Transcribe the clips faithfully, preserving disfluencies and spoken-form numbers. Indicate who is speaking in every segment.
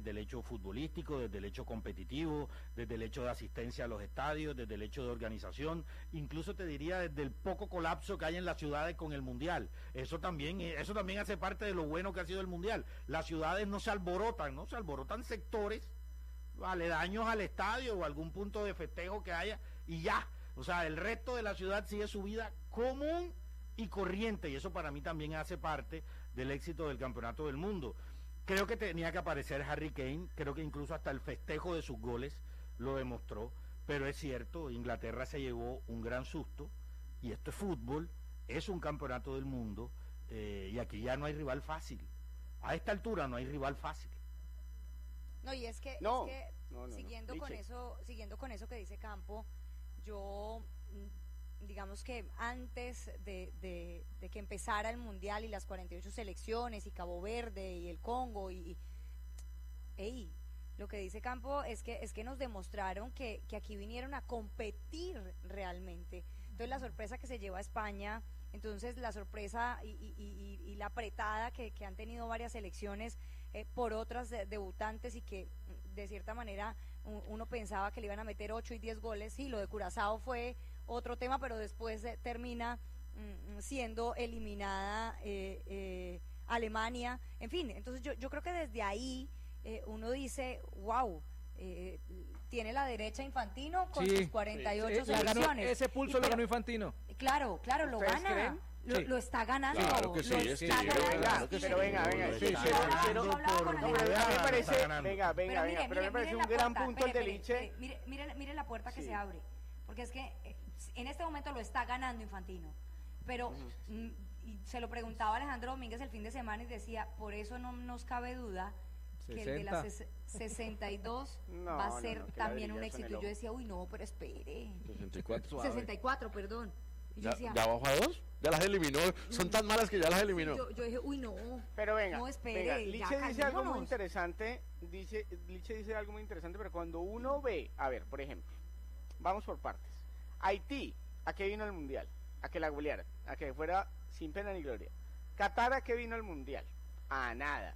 Speaker 1: desde el hecho futbolístico, desde el hecho competitivo, desde el hecho de asistencia a los estadios, desde el hecho de organización, incluso te diría desde el poco colapso que hay en las ciudades con el Mundial. Eso también, eso también hace parte de lo bueno que ha sido el Mundial. Las ciudades no se alborotan, ¿no? Se alborotan sectores aledaños al estadio o algún punto de festejo que haya y ya. O sea, el resto de la ciudad sigue su vida común y corriente, y eso para mí también hace parte del éxito del Campeonato del Mundo. Creo que tenía que aparecer Harry Kane, creo que incluso hasta el festejo de sus goles lo demostró, pero es cierto, Inglaterra se llevó un gran susto, y esto es fútbol, es un Campeonato del Mundo, eh, y aquí ya no hay rival fácil. A esta altura no hay rival fácil.
Speaker 2: No, y es que,
Speaker 3: no,
Speaker 2: es que
Speaker 3: no, no,
Speaker 2: siguiendo
Speaker 3: no.
Speaker 2: con eso, siguiendo con eso que dice Campo, yo digamos que antes de, de, de que empezara el Mundial y las cuarenta y ocho selecciones y Cabo Verde y el Congo y, y ey, lo que dice Campo es que es que nos demostraron que, que aquí vinieron a competir realmente. Entonces la sorpresa que se lleva a España, entonces la sorpresa y, y, y, y la apretada que, que han tenido varias selecciones eh, por otras de, debutantes y que de cierta manera uno pensaba que le iban a meter ocho y diez goles. Sí, lo de Curazao fue otro tema, pero después eh, termina mm, siendo eliminada eh, eh, Alemania, en fin, entonces yo, yo creo que desde ahí eh, uno dice, wow, eh, tiene la derecha Infantino con
Speaker 4: sí,
Speaker 2: sus cuarenta y ocho
Speaker 4: sí,
Speaker 2: selecciones.
Speaker 4: ganó, ese pulso y, lo ganó Infantino.
Speaker 2: Claro, claro, lo gana.
Speaker 3: ¿Creen?
Speaker 2: Lo,
Speaker 4: sí.
Speaker 2: lo está ganando.
Speaker 5: Claro que sí,
Speaker 2: lo
Speaker 5: es
Speaker 2: está
Speaker 5: que-
Speaker 2: ganando.
Speaker 3: Venga, pero venga, venga, sí,
Speaker 1: Está
Speaker 3: quiero,
Speaker 1: ganando
Speaker 3: quiero,
Speaker 2: Yo hablaba con
Speaker 3: no,
Speaker 2: Alejandro.
Speaker 3: a mí me parece,
Speaker 1: Está ganando.
Speaker 3: venga, venga,
Speaker 2: Pero
Speaker 3: venga,
Speaker 2: mire,
Speaker 3: pero me
Speaker 2: mire,
Speaker 3: parece
Speaker 2: mire
Speaker 3: un
Speaker 2: la
Speaker 3: gran
Speaker 2: puerta,
Speaker 3: punto el
Speaker 2: espere,
Speaker 3: de
Speaker 2: espere,
Speaker 3: Liche.
Speaker 2: espere, mire, mire, mire la puerta que
Speaker 3: Sí.
Speaker 2: se abre, porque es que eh, en este momento lo está ganando Infantino, pero mm, y se lo preguntaba a Alejandro Domínguez el fin de semana y decía, por eso no nos cabe duda que el de las ses- sesenta y dos
Speaker 3: No,
Speaker 2: va a
Speaker 3: no,
Speaker 2: ser
Speaker 3: no, que
Speaker 2: también un
Speaker 3: ladrillazo en
Speaker 2: éxito.
Speaker 3: el
Speaker 2: Y yo
Speaker 3: ojo.
Speaker 2: decía, uy, no, pero espere.
Speaker 5: sesenta y cuatro.
Speaker 2: sesenta y cuatro, perdón. Y yo
Speaker 5: ¿Ya,
Speaker 2: decía,
Speaker 5: ¿Ya bajó a dos? Ya las eliminó. Son tan malas que ya las eliminó.
Speaker 2: yo, yo dije, uy, no.
Speaker 3: Pero venga,
Speaker 2: No, espere,
Speaker 3: venga,
Speaker 2: ya
Speaker 3: Liche dice algo muy
Speaker 2: calmémonos.
Speaker 3: interesante, dice, Liche dice algo muy interesante, pero cuando uno ve, a ver, por ejemplo, vamos por partes. Haití, ¿a qué vino el Mundial? A que la golearan, a que fuera sin pena ni gloria. Qatar, ¿a qué vino el Mundial? A nada.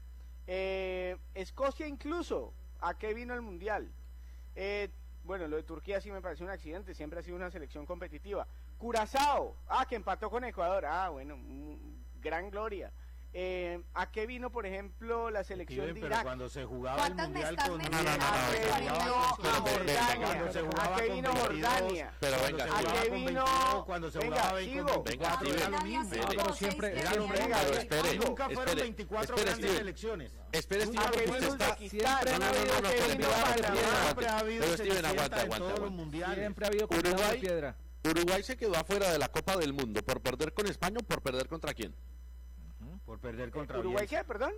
Speaker 3: Eh, Escocia incluso, ¿a qué vino el Mundial? Eh, bueno, lo de Turquía sí me pareció un accidente, siempre ha sido una selección competitiva. Curazao, ah, que empató con Ecuador, ah, bueno, mm, gran gloria. Eh, ¿A qué vino, por ejemplo, la selección
Speaker 1: Steven,
Speaker 3: de
Speaker 1: pero
Speaker 3: Irak?
Speaker 1: cuando se jugaba el
Speaker 2: ¿Cuántas me
Speaker 1: Mundial
Speaker 2: estás
Speaker 1: con...
Speaker 2: mencionando?
Speaker 3: ¿A qué
Speaker 5: no, no,
Speaker 3: vino
Speaker 5: no,
Speaker 3: a
Speaker 5: espérate,
Speaker 3: Jordania?
Speaker 1: Cuando se
Speaker 3: ¿A
Speaker 1: jugaba
Speaker 3: qué
Speaker 1: con
Speaker 3: vino
Speaker 1: veintidós,
Speaker 3: Jordania?
Speaker 5: Pero
Speaker 1: cuando
Speaker 5: venga,
Speaker 1: se
Speaker 3: ¿A
Speaker 1: jugaba
Speaker 3: qué
Speaker 1: con
Speaker 3: vino?
Speaker 1: veintidós, cuando se
Speaker 3: Venga,
Speaker 1: jugaba con
Speaker 3: sigo.
Speaker 1: veinticuatro,
Speaker 5: Venga,
Speaker 1: era lo
Speaker 2: Steven.
Speaker 1: mismo.
Speaker 4: No, pero siempre-
Speaker 1: Era lo
Speaker 3: Venga,
Speaker 1: mismo.
Speaker 3: pero
Speaker 5: espere,
Speaker 1: Nunca fueron
Speaker 5: espere,
Speaker 1: veinticuatro
Speaker 5: espere,
Speaker 1: grandes
Speaker 5: Steven.
Speaker 1: elecciones.
Speaker 5: Espere,
Speaker 3: ¿A
Speaker 5: Steven,
Speaker 3: qué
Speaker 5: porque
Speaker 3: vino
Speaker 5: usted está...
Speaker 3: Uzbekistán?
Speaker 5: No, no, no, no,
Speaker 3: ¿A qué
Speaker 5: no,
Speaker 3: vino
Speaker 5: no,
Speaker 3: Panamá?
Speaker 5: no,
Speaker 1: Siempre ha habido
Speaker 5: Pero Steven,
Speaker 1: setecientas
Speaker 5: aguanta,
Speaker 1: en
Speaker 5: aguanta,
Speaker 1: todos los
Speaker 5: aguanta.
Speaker 1: mundiales.
Speaker 4: Siempre ha habido cuidado de
Speaker 5: Uruguay,
Speaker 4: piedra.
Speaker 5: Uruguay se quedó afuera de la Copa del Mundo por perder con España o por perder contra quién.
Speaker 1: Por perder contra
Speaker 3: ¿Uruguay
Speaker 1: Bielsa.
Speaker 3: qué, perdón?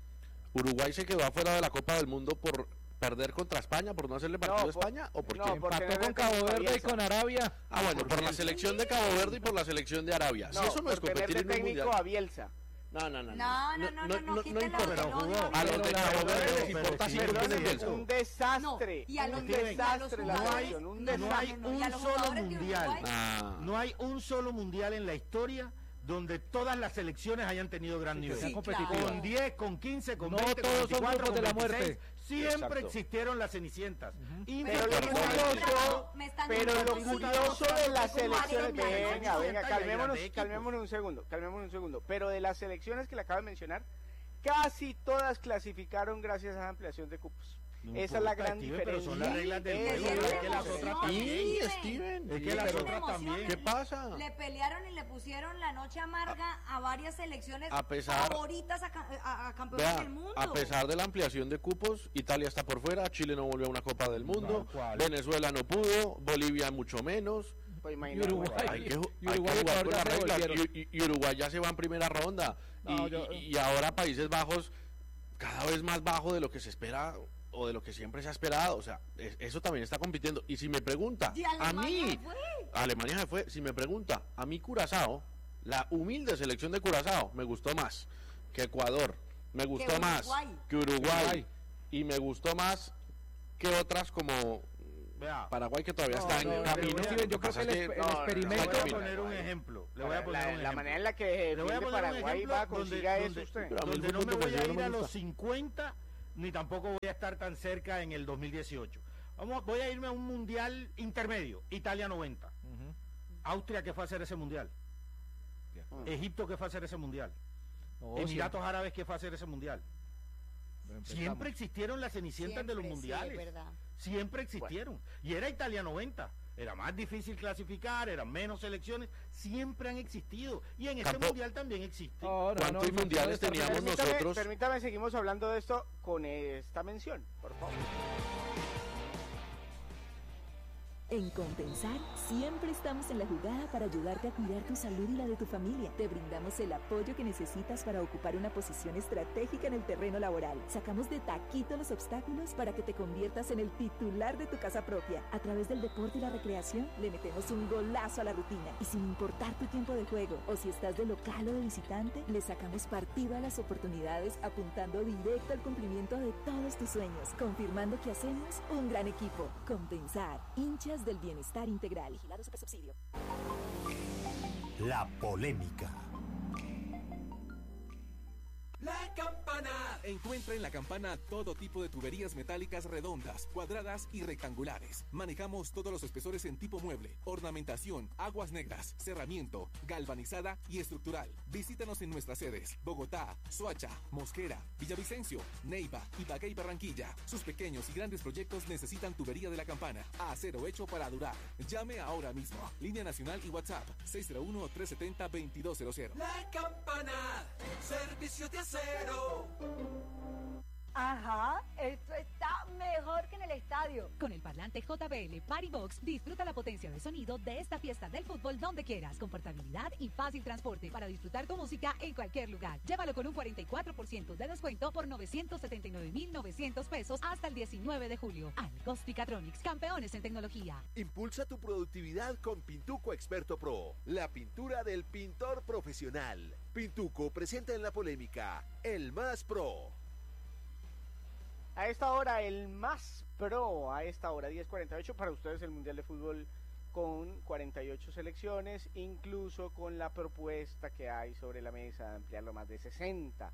Speaker 5: Uruguay se quedó afuera de la Copa del Mundo por perder contra España, por no hacerle partido
Speaker 3: No,
Speaker 5: a
Speaker 3: por-
Speaker 5: España o por
Speaker 3: no,
Speaker 5: qué.
Speaker 3: porque
Speaker 4: Empató
Speaker 3: no
Speaker 4: con Cabo
Speaker 3: tenemos a
Speaker 4: Verde y
Speaker 3: Bielsa.
Speaker 4: con Arabia.
Speaker 5: Ah, bueno, por la selección de Cabo Verde y por la selección de Arabia.
Speaker 3: No,
Speaker 5: si eso no es
Speaker 3: por tener
Speaker 5: competir
Speaker 3: de
Speaker 5: en un
Speaker 3: técnico
Speaker 5: mundial.
Speaker 3: a Bielsa.
Speaker 5: No, no, no.
Speaker 2: No, no, no, no, no, quítelo,
Speaker 5: importa.
Speaker 2: pero jugó.
Speaker 5: A los de Cabo Verde les
Speaker 1: Pero
Speaker 5: importa
Speaker 1: sí,
Speaker 5: si
Speaker 1: pero
Speaker 5: quién es
Speaker 1: sí,
Speaker 5: Bielsa.
Speaker 3: Un desastre.
Speaker 2: No, y a los-
Speaker 3: un
Speaker 2: y a los
Speaker 3: desastre la
Speaker 2: jugadores-
Speaker 3: selección, un
Speaker 2: no, no,
Speaker 1: No hay
Speaker 3: desastre.
Speaker 2: no, y a
Speaker 1: un
Speaker 2: los
Speaker 1: solo
Speaker 2: jugadores de
Speaker 1: mundial.
Speaker 2: Uruguay.
Speaker 5: Ah.
Speaker 1: No hay un solo mundial en la historia donde todas las selecciones hayan tenido gran
Speaker 4: Sí, que
Speaker 1: nivel.
Speaker 4: sean
Speaker 2: Sí,
Speaker 4: competitivas.
Speaker 2: claro.
Speaker 1: Con diez, con quince, con
Speaker 4: No
Speaker 1: veinte, con
Speaker 4: todos son
Speaker 1: veinticuatro,
Speaker 4: grupos
Speaker 1: con
Speaker 4: de la
Speaker 1: veintiséis,
Speaker 4: muerte.
Speaker 1: siempre
Speaker 5: Exacto.
Speaker 1: existieron las cenicientas.
Speaker 3: Pero lo
Speaker 5: Pero
Speaker 3: curioso,
Speaker 2: me están
Speaker 3: pero lo
Speaker 2: diciendo
Speaker 3: curioso
Speaker 2: que
Speaker 3: de
Speaker 2: son
Speaker 3: las
Speaker 2: como
Speaker 3: selecciones,
Speaker 2: cuarenta,
Speaker 3: venga,
Speaker 1: cincuenta,
Speaker 3: venga,
Speaker 1: y hay
Speaker 3: calmémonos,
Speaker 1: grandes equipos.
Speaker 3: calmémonos un segundo, calmémonos un segundo. Pero de las selecciones que le acabo de mencionar, casi todas clasificaron gracias a la ampliación de cupos.
Speaker 1: No
Speaker 3: Esa es la
Speaker 1: importa,
Speaker 3: gran
Speaker 1: Steven,
Speaker 3: diferencia.
Speaker 1: pero son las reglas del
Speaker 3: Sí,
Speaker 1: juego,
Speaker 3: sí,
Speaker 1: pero es
Speaker 3: sí,
Speaker 1: que las
Speaker 3: sí,
Speaker 1: otras
Speaker 3: sí.
Speaker 1: también.
Speaker 5: Y
Speaker 2: Steven.
Speaker 5: Steven.
Speaker 1: Es que las
Speaker 2: Tienen
Speaker 1: otras
Speaker 2: emociones.
Speaker 1: también.
Speaker 5: ¿Qué pasa?
Speaker 2: Le pelearon y le pusieron la noche amarga a, varias selecciones
Speaker 5: A pesar-
Speaker 2: favoritas a, ca- a- a campeones
Speaker 5: Vea,
Speaker 2: del mundo.
Speaker 5: a pesar de la ampliación de cupos, Italia está por fuera, Chile no volvió a una Copa del Mundo,
Speaker 1: No, ¿cuál?
Speaker 5: Venezuela no pudo, Bolivia mucho menos.
Speaker 3: Pues
Speaker 4: Y
Speaker 3: imagínate.
Speaker 4: Uruguay.
Speaker 5: Hay que, ju-
Speaker 4: Y
Speaker 5: hay que
Speaker 4: Uruguay y
Speaker 5: jugar
Speaker 4: Ecuador
Speaker 5: con
Speaker 4: ya
Speaker 5: las
Speaker 4: se
Speaker 5: reglas.
Speaker 4: devolvieron.
Speaker 5: Y, y- y Uruguay ya se va en primera ronda.
Speaker 4: No,
Speaker 5: y,
Speaker 4: yo-
Speaker 5: y- y ahora Países Bajos cada vez más bajo de lo que se espera o de lo que siempre se ha esperado. O sea, es- eso también está compitiendo. Y si me pregunta,
Speaker 2: Y
Speaker 5: a
Speaker 2: Alemania
Speaker 5: mí,
Speaker 2: fue.
Speaker 5: Alemania se fue. Si me pregunta, a mí Curazao, la humilde selección de Curazao, me gustó más que Ecuador. Me gustó más
Speaker 2: Uruguay.
Speaker 5: que Uruguay.
Speaker 4: Uruguay.
Speaker 5: Y me gustó más que otras como
Speaker 1: Vea,
Speaker 5: Paraguay, que todavía
Speaker 4: No,
Speaker 5: está
Speaker 4: no,
Speaker 5: en
Speaker 4: no,
Speaker 5: camino.
Speaker 4: Steven,
Speaker 5: Lo
Speaker 4: yo
Speaker 5: que
Speaker 4: creo
Speaker 5: pasa
Speaker 4: que el,
Speaker 5: es
Speaker 4: espe-
Speaker 5: que-
Speaker 4: el
Speaker 3: no, no, no,
Speaker 4: experimento...
Speaker 1: le voy a
Speaker 5: camino.
Speaker 1: poner un ejemplo. Le voy a
Speaker 3: La,
Speaker 1: poner un
Speaker 3: la
Speaker 1: ejemplo.
Speaker 3: manera en la que
Speaker 1: Le voy a
Speaker 3: defiende
Speaker 1: poner un
Speaker 3: Paraguay
Speaker 1: ejemplo
Speaker 3: va a
Speaker 1: donde,
Speaker 3: consiga eso
Speaker 1: donde-
Speaker 3: usted.
Speaker 5: Pero a mí el
Speaker 1: donde no
Speaker 5: fútbol
Speaker 1: me voy a
Speaker 5: defensivo no
Speaker 1: ir
Speaker 5: me
Speaker 1: a los
Speaker 5: gusta.
Speaker 1: cincuenta ni tampoco voy a estar tan cerca en el dos mil dieciocho. Vamos, voy a irme a un mundial intermedio, Italia noventa.
Speaker 4: Ujú.
Speaker 1: Austria, ¿qué fue a hacer ese mundial?
Speaker 4: Ya.
Speaker 3: Mm.
Speaker 1: Egipto, ¿qué fue a hacer ese mundial?
Speaker 4: No,
Speaker 1: Emiratos Árabes, ¿qué fue a hacer ese mundial?
Speaker 4: siempre empezamos.
Speaker 1: Siempre existieron las cenicientas de los
Speaker 2: Siempre, sí,
Speaker 1: mundiales.
Speaker 2: es verdad.
Speaker 1: Siempre existieron. Y era Italia noventa. Era más difícil clasificar, eran menos selecciones. Siempre han existido. Y en este
Speaker 5: Campo.
Speaker 1: mundial también existe.
Speaker 4: No, no,
Speaker 5: ¿Cuántos
Speaker 4: no, Infantino
Speaker 5: mundiales
Speaker 4: debe estar
Speaker 5: teníamos
Speaker 4: feliz.
Speaker 3: Permítame,
Speaker 5: nosotros?
Speaker 3: permítame, seguimos hablando de esto con esta mención, por favor.
Speaker 6: En Compensar, siempre estamos en la jugada para ayudarte a cuidar tu salud y la de tu familia. Te brindamos el apoyo que necesitas para ocupar una posición estratégica en el terreno laboral. Sacamos de taquito los obstáculos para que te conviertas en el titular de tu casa propia. A través del deporte y la recreación, le metemos un golazo a la rutina. Y sin importar tu tiempo de juego, o si estás de local o de visitante, le sacamos partido a las oportunidades apuntando directo al cumplimiento de todos tus sueños, confirmando que hacemos un gran equipo. Compensar, hinchas del bienestar integral. Vigilado Supersubsidio.
Speaker 7: La polémica.
Speaker 8: La Campana. Encuentra en La Campana todo tipo de tuberías metálicas redondas, cuadradas y rectangulares. Manejamos todos los espesores en tipo mueble, ornamentación, aguas negras, cerramiento, galvanizada y estructural. Visítanos en nuestras sedes: Bogotá, Soacha, Mosquera, Villavicencio, Neiva, Ibagué y Barranquilla. Sus pequeños y grandes proyectos necesitan tubería de La Campana. Acero hecho para durar. Llame ahora mismo. Línea nacional y WhatsApp seis cero uno, tres siete cero, dos dos cero cero.
Speaker 9: La Campana, servicio de acero.
Speaker 10: Ajá, esto está mejor que en el estadio.
Speaker 11: Con el parlante J B L Party Box, disfruta la potencia de sonido de esta fiesta del fútbol donde quieras, con portabilidad y fácil transporte para disfrutar tu música en cualquier lugar. Llévalo con un cuarenta y cuatro por ciento de descuento por novecientos setenta y nueve mil novecientos pesos hasta el diecinueve de julio. Alcos Picatronics, campeones en tecnología.
Speaker 12: Impulsa tu productividad con Pintuco Experto Pro, la pintura del pintor profesional. Pintuco presenta en la polémica el más pro.
Speaker 3: A esta hora, el más pro, a esta hora, diez cuarenta y ocho, para ustedes el Mundial de Fútbol con cuarenta y ocho selecciones, incluso con la propuesta que hay sobre la mesa de ampliarlo a más de sesenta.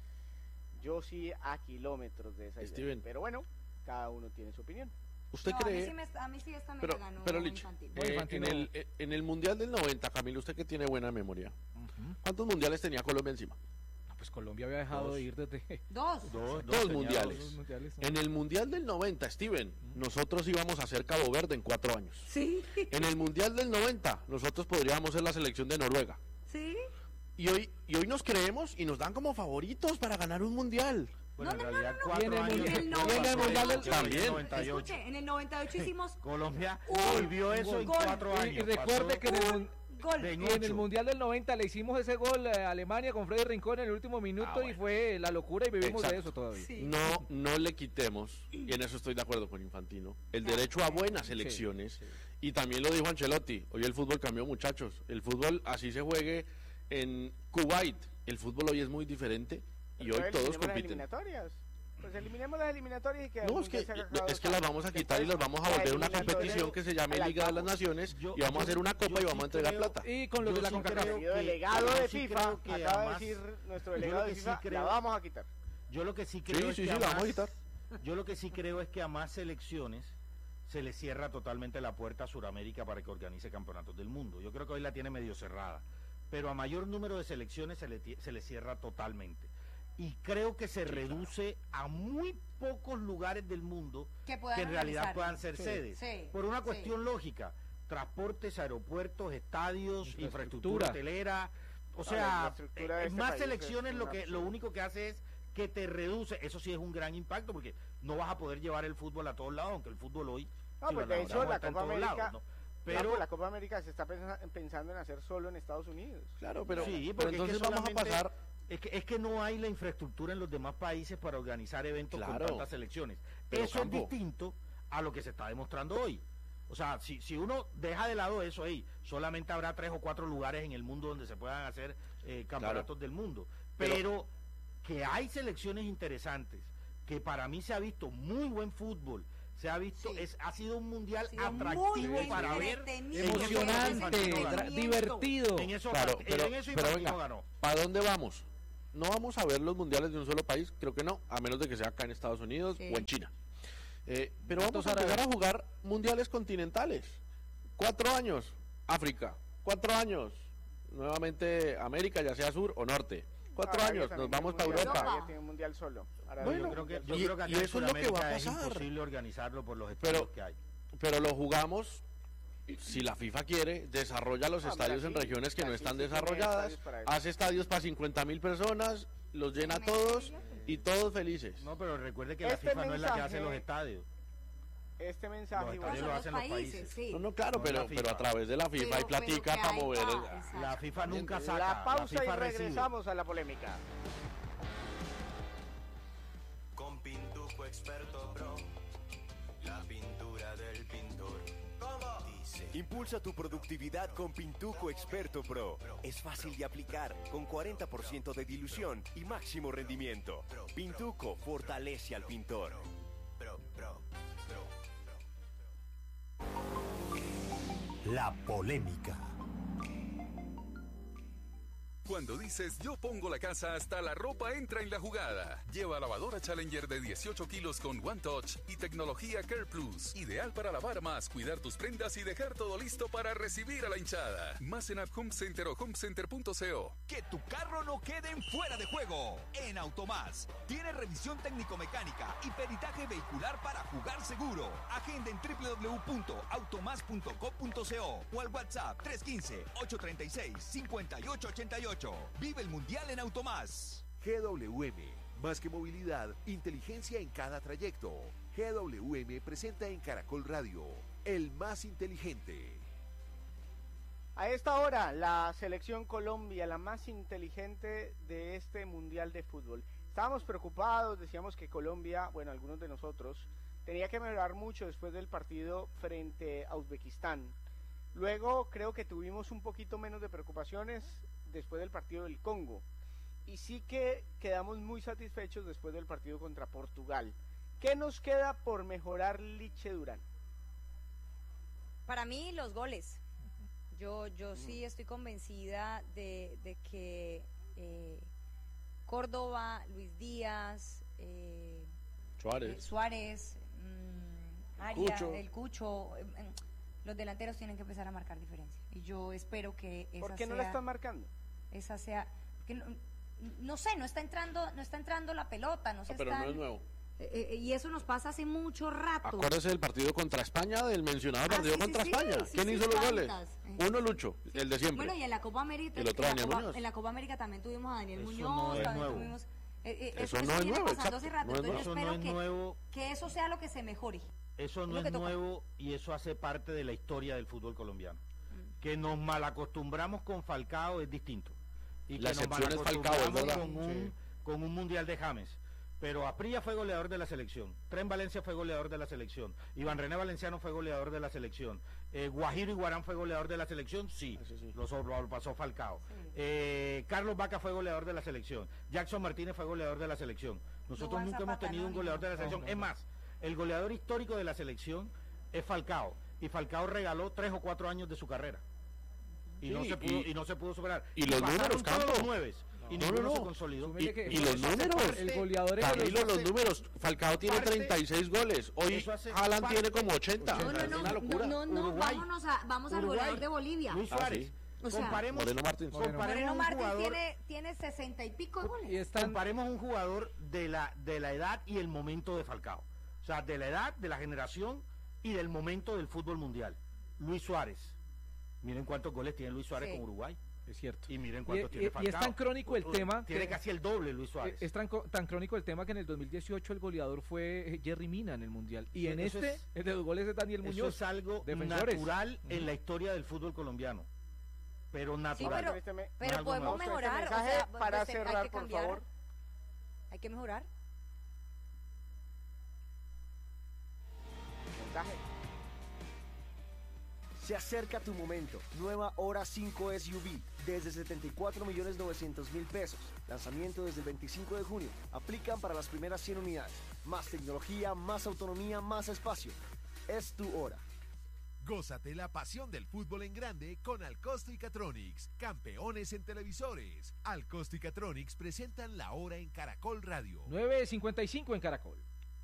Speaker 3: Yo sí a kilómetros de esa idea.
Speaker 5: Steven.
Speaker 3: Pero bueno, cada uno tiene su opinión.
Speaker 5: ¿Usted
Speaker 2: No,
Speaker 5: cree?
Speaker 2: A mí sí, me, a mí sí esta me
Speaker 5: Pero,
Speaker 2: la ganó
Speaker 5: pero Lich,
Speaker 2: Infantino.
Speaker 5: eh, en,
Speaker 4: Infantino.
Speaker 5: el, eh, en el Mundial del noventa, Camilo, usted que tiene buena memoria,
Speaker 4: Ujú.
Speaker 5: ¿cuántos mundiales tenía Colombia encima?
Speaker 4: No, pues Colombia había dejado
Speaker 1: Dos.
Speaker 4: de ir desde
Speaker 2: Dos.
Speaker 1: Dos,
Speaker 5: Dos
Speaker 1: tenía
Speaker 5: mundiales.
Speaker 4: los mundiales. ¿no?
Speaker 5: En el Mundial del noventa, Steven, nosotros íbamos a ser Cabo Verde en cuatro años.
Speaker 2: Sí,
Speaker 5: En el Mundial del noventa, nosotros podríamos ser la selección de Noruega.
Speaker 2: sí.
Speaker 5: Y hoy, y hoy nos creemos y nos dan como favoritos para ganar un Mundial.
Speaker 1: Bueno,
Speaker 2: No,
Speaker 1: en
Speaker 2: no,
Speaker 1: realidad
Speaker 2: no, no,
Speaker 4: Y en
Speaker 1: cuatro
Speaker 4: el
Speaker 1: años
Speaker 2: mundial-
Speaker 1: después
Speaker 2: y en el
Speaker 1: pasó
Speaker 4: mundial del-
Speaker 1: el
Speaker 5: También.
Speaker 1: noventa y ocho.
Speaker 2: Escuche, en el noventa y ocho hicimos
Speaker 1: Colombia
Speaker 2: Un
Speaker 1: vivió eso en
Speaker 2: gol.
Speaker 1: cuatro
Speaker 4: Y-
Speaker 1: años.
Speaker 4: y recuerde
Speaker 1: pasó
Speaker 4: que en el, mun-
Speaker 2: gol.
Speaker 1: de
Speaker 4: y en el
Speaker 1: ocho.
Speaker 4: Mundial del noventa le hicimos ese gol a Alemania con Freddy Rincón en el último minuto
Speaker 5: Ah, bueno.
Speaker 4: y fue la locura y vivimos de
Speaker 5: Exacto.
Speaker 4: eso todavía.
Speaker 2: Sí.
Speaker 5: No, no le quitemos, y en eso estoy de acuerdo con Infantino, el derecho a buenas elecciones. Y también lo dijo Ancelotti, hoy el fútbol cambió, muchachos. El fútbol, así se juegue en Kuwait, el fútbol hoy es muy diferente y
Speaker 3: Pero
Speaker 5: hoy todos
Speaker 3: eliminemos las
Speaker 5: compiten.
Speaker 3: eliminatorias. Pues eliminemos las eliminatorias y que
Speaker 5: No, es que, es que las vamos a quitar y las vamos a volver una competición que se llame Liga de las Naciones
Speaker 1: Yo-
Speaker 5: y vamos a hacer una copa
Speaker 1: yo
Speaker 5: y vamos a
Speaker 1: sí
Speaker 5: entregar
Speaker 1: creo-
Speaker 5: plata.
Speaker 4: Y con los
Speaker 1: Yo
Speaker 4: de la
Speaker 1: sí
Speaker 4: CONCACAF.
Speaker 1: creo
Speaker 3: Querido
Speaker 1: que-
Speaker 3: delegado
Speaker 1: yo
Speaker 3: de
Speaker 1: sí
Speaker 3: FIFA,
Speaker 1: creo que
Speaker 3: acaba de
Speaker 1: además-
Speaker 3: decir nuestro
Speaker 1: yo
Speaker 3: delegado
Speaker 1: lo
Speaker 3: de
Speaker 1: que sí
Speaker 3: FIFA,
Speaker 1: creo-
Speaker 3: la vamos a quitar.
Speaker 1: Yo lo que sí creo
Speaker 5: Sí,
Speaker 1: es
Speaker 5: sí,
Speaker 1: que
Speaker 5: sí,
Speaker 1: a
Speaker 5: la vamos a
Speaker 1: más-
Speaker 5: quitar.
Speaker 1: Yo lo que sí creo es que a más selecciones se le cierra totalmente la puerta a Sudamérica para que organice campeonatos del mundo. Yo creo que hoy la tiene medio cerrada, pero a mayor número de selecciones se le, ti- se le cierra totalmente. Y creo que se reduce a muy pocos lugares del mundo
Speaker 2: Que puedan
Speaker 1: que en realidad
Speaker 2: organizarlo.
Speaker 1: puedan ser
Speaker 2: Sí,
Speaker 1: sedes.
Speaker 2: sí,
Speaker 1: por una
Speaker 2: sí.
Speaker 1: cuestión lógica, transportes, aeropuertos, estadios, infraestructura,
Speaker 4: Infraestructura.
Speaker 1: hotelera, o
Speaker 3: No, la
Speaker 1: sea,
Speaker 3: infraestructura
Speaker 1: eh,
Speaker 3: de este
Speaker 1: más
Speaker 3: país
Speaker 1: selecciones
Speaker 3: es
Speaker 1: lo
Speaker 3: un
Speaker 1: que lo
Speaker 3: absurdo.
Speaker 1: único que hace es que te reduce, eso sí es un gran impacto porque no vas a poder llevar el fútbol a todos lados, aunque el fútbol hoy
Speaker 3: No,
Speaker 1: sí,
Speaker 3: pues
Speaker 1: bueno,
Speaker 3: de
Speaker 1: ahora
Speaker 3: hecho
Speaker 1: vamos a
Speaker 3: la
Speaker 1: estar en
Speaker 3: Copa
Speaker 1: todos
Speaker 3: América,
Speaker 1: lados, ¿no?
Speaker 3: pero
Speaker 1: Pero
Speaker 3: la Copa América se está pensa- pensando en hacer solo en Estados Unidos.
Speaker 5: Claro, pero,
Speaker 1: sí,
Speaker 5: pero
Speaker 1: porque es que
Speaker 5: entonces vamos a
Speaker 1: solamente-
Speaker 5: pasar.
Speaker 1: Es que, es que no hay la infraestructura en los demás países para organizar eventos
Speaker 5: Claro.
Speaker 1: con tantas selecciones.
Speaker 5: Pero,
Speaker 1: Eso
Speaker 5: Campo.
Speaker 1: es distinto a lo que se está demostrando hoy. O sea, si, si uno deja de lado eso, ahí solamente habrá tres o cuatro lugares en el mundo donde se puedan hacer eh, campeonatos del mundo.
Speaker 5: Pero-
Speaker 1: Pero, que hay selecciones interesantes, que para mí se ha visto muy buen fútbol, se ha visto,
Speaker 2: Sí.
Speaker 1: es, ha sido un mundial
Speaker 2: Ha sido muy
Speaker 1: atractivo para ver.
Speaker 2: entretenido,
Speaker 1: en eso
Speaker 4: Emocionante,
Speaker 1: Infantino ganó.
Speaker 4: dra- divertido.
Speaker 1: En eso,
Speaker 5: Claro,
Speaker 1: en
Speaker 5: pero,
Speaker 1: eso
Speaker 5: pero
Speaker 1: Infantino
Speaker 5: venga,
Speaker 1: ganó.
Speaker 5: ¿para dónde vamos? no vamos a ver los mundiales de un solo país, creo que no, a menos de que sea acá en Estados Unidos
Speaker 2: Sí.
Speaker 5: o en China. Eh, pero vamos a empezar a jugar mundiales continentales. Cuatro años, África. Cuatro años, nuevamente América, ya sea sur o norte. Cuatro
Speaker 3: Arabia
Speaker 5: años,
Speaker 3: también
Speaker 5: nos vamos
Speaker 3: tiene
Speaker 5: para
Speaker 3: mundial,
Speaker 5: Europa.
Speaker 3: Arabia tiene un mundial solo. Arabia
Speaker 5: Bueno,
Speaker 3: tiene
Speaker 1: yo creo
Speaker 3: un
Speaker 1: que,
Speaker 3: mundial
Speaker 1: yo
Speaker 5: y-
Speaker 1: creo que acá
Speaker 5: y
Speaker 1: en
Speaker 5: eso es lo que va a
Speaker 1: Sudamérica es
Speaker 5: pasar.
Speaker 1: imposible organizarlo por los
Speaker 5: Pero-
Speaker 1: estadios que hay.
Speaker 5: Pero lo jugamos, si la FIFA quiere, desarrolla los
Speaker 3: Ah,
Speaker 5: estadios
Speaker 3: Brasil,
Speaker 5: en regiones que no
Speaker 3: Brasil
Speaker 5: están
Speaker 3: sí tiene
Speaker 5: desarrolladas,
Speaker 3: estadios para eso.
Speaker 5: hace estadios para cincuenta mil personas, los llena a todos y todos felices.
Speaker 1: No, pero recuerde que la
Speaker 3: Este
Speaker 1: FIFA no es la que hace
Speaker 3: mensaje-
Speaker 1: los estadios.
Speaker 3: Este mensaje
Speaker 1: Los
Speaker 3: igual-
Speaker 1: estadios
Speaker 2: Son
Speaker 1: lo
Speaker 2: los
Speaker 1: hacen los
Speaker 2: países,
Speaker 1: países.
Speaker 2: sí.
Speaker 5: No, no, claro,
Speaker 1: No,
Speaker 5: pero,
Speaker 1: la
Speaker 5: pero
Speaker 1: FIFA.
Speaker 5: a través de la FIFA
Speaker 2: Pero-
Speaker 5: hay platica
Speaker 2: pero que
Speaker 5: para
Speaker 2: hay
Speaker 5: mover.
Speaker 2: pa-
Speaker 5: el-
Speaker 2: exacto.
Speaker 1: La FIFA nunca saca.
Speaker 3: La pausa
Speaker 1: FIFA
Speaker 3: y
Speaker 1: recibe.
Speaker 3: regresamos a la polémica.
Speaker 7: Con Pintuco Experto Pro, la pintura del pintor. ¿Cómo? Dice.
Speaker 12: Impulsa tu productividad con Pintuco Experto Pro. Es fácil de aplicar, con cuarenta por ciento de dilución y máximo rendimiento. Pintuco fortalece al pintor.
Speaker 7: Pro, pro, pro,
Speaker 13: La polémica.
Speaker 14: Cuando dices yo pongo la casa, hasta la ropa entra en la jugada. Lleva lavadora Challenger de dieciocho kilos con One Touch y tecnología Care Plus. Ideal para lavar más, cuidar tus prendas y dejar todo listo para recibir a la hinchada. Más en App Home Center o homecenter punto co.
Speaker 15: Que tu carro no quede en fuera de juego. En Automás tiene revisión técnico-mecánica y peritaje vehicular para jugar seguro. Agenda en doble u doble u doble u punto automás punto co punto co o al WhatsApp tres uno cinco, ocho tres seis, cinco ocho ocho ocho. Vive el Mundial en Automás.
Speaker 12: G W M, más que movilidad, inteligencia en cada trayecto. G W M presenta en Caracol Radio, el más inteligente.
Speaker 3: A esta hora, la selección Colombia, la más inteligente de este Mundial de Fútbol. Estábamos preocupados, decíamos que Colombia, bueno, algunos de nosotros, tenía que mejorar mucho después del partido frente a Uzbekistán. Luego creo que tuvimos un poquito menos de preocupaciones después del partido del Congo. Y sí que quedamos muy satisfechos después del partido contra Portugal. ¿Qué nos queda por mejorar, Liche Durán?
Speaker 2: Para mí, los goles. Yo, yo sí estoy convencida de, de que eh, Córdoba, Luis Díaz, eh,
Speaker 5: Suárez,
Speaker 2: eh, Suárez mmm, Arias,
Speaker 5: Cucho.
Speaker 2: el Cucho, eh, eh, los delanteros tienen que empezar a marcar diferencia. Y yo espero que esa
Speaker 3: ¿Por qué no
Speaker 2: sea,
Speaker 3: la están marcando?
Speaker 2: esa sea, porque no, no sé, no está entrando, no está entrando la pelota, no se
Speaker 5: Ah, pero
Speaker 2: están-
Speaker 5: no es nuevo.
Speaker 2: eh, eh, y eso nos pasa hace mucho rato.
Speaker 5: Acuérdese del partido contra España, del mencionado
Speaker 2: Ah,
Speaker 5: partido
Speaker 2: sí, sí,
Speaker 5: contra
Speaker 2: sí,
Speaker 5: España.
Speaker 2: sí,
Speaker 5: ¿Quién
Speaker 2: sí,
Speaker 5: hizo los goles?
Speaker 2: tantas.
Speaker 5: Uno, Lucho, el de siempre.
Speaker 2: Bueno, y en la Copa América,
Speaker 5: El otro,
Speaker 2: en, la
Speaker 5: Daniel
Speaker 2: Copa,
Speaker 5: Muñoz.
Speaker 2: en la Copa América también tuvimos a Daniel
Speaker 1: Eso
Speaker 2: Muñoz,
Speaker 1: no es
Speaker 2: también
Speaker 1: nuevo.
Speaker 2: tuvimos, eh, eh,
Speaker 5: Eso
Speaker 2: eso,
Speaker 5: no es
Speaker 2: viene
Speaker 5: nuevo,
Speaker 2: pasando hace
Speaker 5: exacto,
Speaker 2: rato,
Speaker 5: no es
Speaker 2: entonces yo
Speaker 1: nuevo.
Speaker 2: espero
Speaker 1: Eso no es
Speaker 2: que,
Speaker 1: nuevo.
Speaker 2: que eso sea lo que se mejore.
Speaker 1: Eso
Speaker 2: Es
Speaker 1: no
Speaker 2: lo
Speaker 1: es
Speaker 2: que toca.
Speaker 1: nuevo y eso hace parte de la historia del fútbol colombiano. Que nos malacostumbramos con Falcao es distinto. Y
Speaker 5: La
Speaker 1: que nos
Speaker 5: excepción es Falcao, es
Speaker 1: malacostumbramos
Speaker 5: verdad.
Speaker 1: con un,
Speaker 5: Sí.
Speaker 1: con un Mundial de James. Pero Asprilla fue goleador de la selección. Tren Valencia fue goleador de la selección. Iván René Valenciano fue goleador de la selección. Eh, Guajiro Iguarán fue goleador de la selección, sí. Lo, so- lo pasó Falcao. Eh, Carlos Vaca fue goleador de la selección. Jackson Martínez fue goleador de la selección. Nosotros
Speaker 2: Duván
Speaker 1: nunca hemos
Speaker 2: Zapata,
Speaker 1: tenido
Speaker 2: no,
Speaker 1: un
Speaker 2: ni
Speaker 1: goleador de la
Speaker 2: no.
Speaker 1: selección.
Speaker 2: No, no,
Speaker 1: Es
Speaker 2: no.
Speaker 1: más, el goleador histórico de la selección es Falcao. Y Falcao regaló tres o cuatro años de su carrera. Y,
Speaker 5: Sí,
Speaker 1: no, se pudo,
Speaker 5: y-
Speaker 1: y, no se pudo superar.
Speaker 5: y los
Speaker 1: pasaron
Speaker 5: números,
Speaker 1: todos
Speaker 5: Campo.
Speaker 1: los nueves. Y
Speaker 5: No,
Speaker 1: ninguno
Speaker 5: no, no.
Speaker 1: se consolidó.
Speaker 5: Y, y los números,
Speaker 4: El goleador era
Speaker 5: Camilo,
Speaker 4: los-
Speaker 5: los números. Falcao tiene
Speaker 1: parte-
Speaker 5: treinta y seis goles. Hoy
Speaker 1: Eso hace
Speaker 5: Haaland
Speaker 1: parte-
Speaker 5: tiene como ochenta.
Speaker 2: No, no,
Speaker 5: Es
Speaker 2: no,
Speaker 5: una locura.
Speaker 2: no, no,
Speaker 1: Uruguay.
Speaker 2: vámonos a, vamos al
Speaker 1: Uruguay.
Speaker 2: goleador de Bolivia.
Speaker 1: Luis
Speaker 5: Ah,
Speaker 1: Suárez.
Speaker 5: sí.
Speaker 2: O sea,
Speaker 1: comparemos,
Speaker 5: Moreno Martins.
Speaker 1: comparemos
Speaker 2: Moreno
Speaker 1: un
Speaker 2: Martins
Speaker 1: jugador,
Speaker 2: tiene, tiene sesenta y pico de goles.
Speaker 4: Y están,
Speaker 1: comparemos un jugador de la, de la edad y el momento de Falcao. O sea, de la edad, de la generación y del momento del fútbol mundial. Luis Suárez. Miren cuántos goles tiene Luis Suárez
Speaker 2: Sí.
Speaker 1: con Uruguay.
Speaker 4: es cierto.
Speaker 1: Y miren
Speaker 4: Y,
Speaker 1: cuántos
Speaker 4: y-
Speaker 1: tiene
Speaker 4: y
Speaker 1: Falcao.
Speaker 4: es tan crónico el
Speaker 1: U- u-
Speaker 4: tema
Speaker 1: Tiene
Speaker 4: que-
Speaker 1: casi el doble Luis Suárez.
Speaker 4: Es tan, co- tan crónico el tema que en el dos mil dieciocho el goleador fue eh, Jerry Mina en el Mundial. Y
Speaker 1: Sí,
Speaker 4: en
Speaker 1: eso
Speaker 4: este,
Speaker 1: es-
Speaker 4: el de los goles es Daniel
Speaker 1: Eso
Speaker 4: Muñoz.
Speaker 1: es algo
Speaker 4: defensores.
Speaker 1: natural en
Speaker 4: Ujú.
Speaker 1: la historia del fútbol colombiano. Pero
Speaker 2: Sí,
Speaker 1: natural.
Speaker 2: pero,
Speaker 3: Este me-
Speaker 2: pero
Speaker 1: algo
Speaker 2: podemos
Speaker 1: nuevo.
Speaker 3: Este
Speaker 2: mejorar. o
Speaker 3: mensaje
Speaker 2: sea, pues,
Speaker 3: para
Speaker 2: pues, hay
Speaker 3: cerrar,
Speaker 2: que
Speaker 3: por
Speaker 2: cambiar.
Speaker 3: favor.
Speaker 2: Hay que mejorar.
Speaker 3: Mensaje.
Speaker 16: Se acerca tu momento. Nueva Hora cinco S U V desde setenta y cuatro millones novecientos mil pesos. Lanzamiento desde el veinticinco de junio. Aplican para las primeras cien unidades. Más tecnología, más autonomía, más espacio. Es tu hora.
Speaker 17: Gózate la pasión del fútbol en grande con Alcosto y Catronics, campeones en televisores. Alcosto y Catronics presentan La Hora en Caracol Radio.
Speaker 4: nueve cincuenta y cinco en Caracol.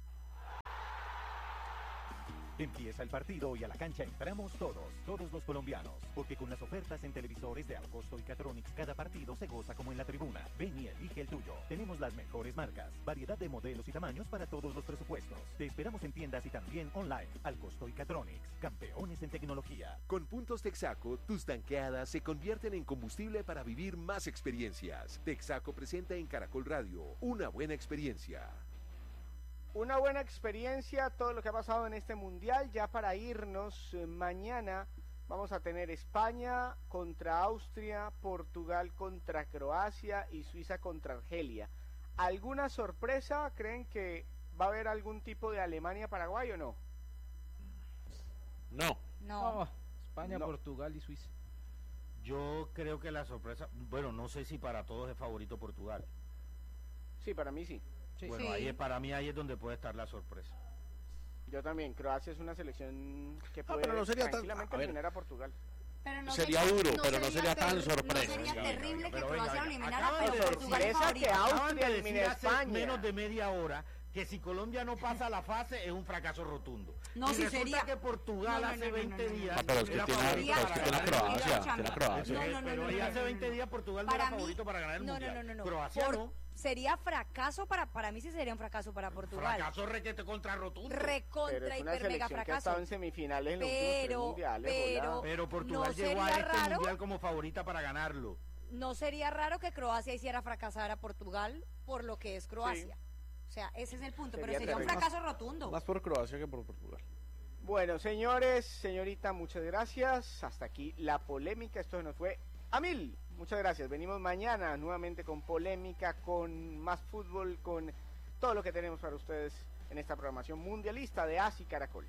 Speaker 18: Empieza el partido y a la cancha entramos todos, todos los colombianos, porque con las ofertas en televisores de Alcosto y Catronics cada partido se goza como en la tribuna. Ven y elige el tuyo. Tenemos las mejores marcas, variedad de modelos y tamaños para todos los presupuestos. Te esperamos en tiendas y también online. Alcosto y Catronics, campeones en tecnología.
Speaker 12: Con puntos Texaco, tus tanqueadas se convierten en combustible para vivir más experiencias. Texaco presenta en Caracol Radio una buena experiencia.
Speaker 3: Una buena experiencia, todo lo que ha pasado en este mundial. Ya para irnos, eh, mañana vamos a tener España contra Austria, Portugal contra Croacia y Suiza contra Argelia. ¿Alguna sorpresa? ¿Creen que va a haber algún tipo de Alemania-Paraguay o no?
Speaker 5: No.
Speaker 2: No.
Speaker 4: Oh, España,
Speaker 3: No.
Speaker 4: Portugal y Suiza.
Speaker 1: Yo creo que la sorpresa, bueno, no sé si para todos es favorito Portugal.
Speaker 3: Sí, para mí sí.
Speaker 4: Sí.
Speaker 1: Bueno,
Speaker 2: Sí.
Speaker 1: ahí es, para mí ahí es donde puede estar la sorpresa.
Speaker 3: Yo también. Croacia es una selección que puede
Speaker 5: pero no sería tan-
Speaker 3: tranquilamente
Speaker 5: a ver.
Speaker 3: eliminar a Portugal.
Speaker 2: Pero no
Speaker 5: Sería duro, pero no
Speaker 2: sería
Speaker 5: sería tan
Speaker 2: ter-
Speaker 5: sorpresa.
Speaker 2: No sería
Speaker 5: Venga,
Speaker 2: terrible
Speaker 1: pero
Speaker 2: que
Speaker 1: venga,
Speaker 2: Croacia lo
Speaker 1: venga.
Speaker 2: eliminara,
Speaker 1: Acaban
Speaker 2: pero
Speaker 1: de decir
Speaker 2: Portugal es
Speaker 3: esa
Speaker 2: favorito.
Speaker 3: que Austria
Speaker 1: Acaban de decir
Speaker 3: elimine a
Speaker 1: hace
Speaker 3: España.
Speaker 1: menos de media hora que si Colombia no pasa a la fase es un fracaso rotundo.
Speaker 2: No,
Speaker 1: y
Speaker 2: si
Speaker 1: resulta
Speaker 2: sería-
Speaker 1: que Portugal
Speaker 2: No, no,
Speaker 1: hace
Speaker 2: no, no,
Speaker 1: veinte
Speaker 2: no, no, no.
Speaker 1: días
Speaker 5: Ah, pero es que
Speaker 1: era
Speaker 5: tiene-
Speaker 1: favorito
Speaker 2: pero es
Speaker 1: para
Speaker 2: que tiene
Speaker 1: ganar
Speaker 2: a
Speaker 1: el
Speaker 2: Croacia,
Speaker 1: Mundial.
Speaker 5: tiene a Croacia.
Speaker 2: No, no, no,
Speaker 1: Pero
Speaker 2: no,
Speaker 1: y
Speaker 2: no,
Speaker 1: hace
Speaker 2: no,
Speaker 1: veinte
Speaker 2: no.
Speaker 1: días Portugal no
Speaker 2: Para
Speaker 1: era
Speaker 2: mí-
Speaker 1: favorito para ganar el
Speaker 2: no,
Speaker 1: Mundial.
Speaker 2: no, no, no, no.
Speaker 1: Croacia
Speaker 2: Por-
Speaker 1: no.
Speaker 2: Sería fracaso para para mí sí sería un fracaso para Portugal.
Speaker 1: Fracaso requete contra rotundo.
Speaker 3: Pero
Speaker 2: Recontra
Speaker 3: es una
Speaker 2: hiper mega
Speaker 3: selección que ha
Speaker 2: fracaso.
Speaker 3: estado en semifinales en los últimos tres
Speaker 2: Pero,
Speaker 3: mundiales.
Speaker 2: pero,
Speaker 3: volada.
Speaker 1: Pero Portugal
Speaker 2: ¿no
Speaker 1: llegó a
Speaker 2: sería
Speaker 1: este
Speaker 2: raro?
Speaker 1: Mundial como favorita para ganarlo.
Speaker 2: No sería raro que Croacia hiciera fracasar a Portugal por lo que es Croacia. O sea, ese es el punto,
Speaker 3: Sería
Speaker 2: pero sería un
Speaker 3: terrible.
Speaker 2: fracaso rotundo.
Speaker 5: Más por Croacia que por Portugal.
Speaker 3: Bueno, señores, señorita, muchas gracias. Hasta aquí la polémica. Esto se nos fue a mil. Muchas gracias. Venimos mañana nuevamente con polémica, con más fútbol, con todo lo que tenemos para ustedes en esta programación mundialista de Asi Caracol.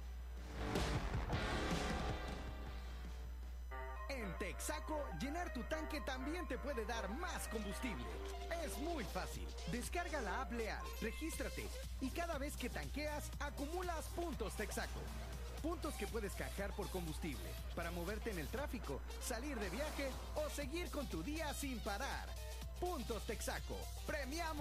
Speaker 19: En Texaco, llenar tu tanque también te puede dar más combustible. Es muy fácil. Descarga la app Leal, regístrate y cada vez que tanqueas, acumulas puntos Texaco. Puntos que puedes canjear por combustible, para moverte en el tráfico, salir de viaje o seguir con tu día sin parar. Puntos Texaco. Premiamos.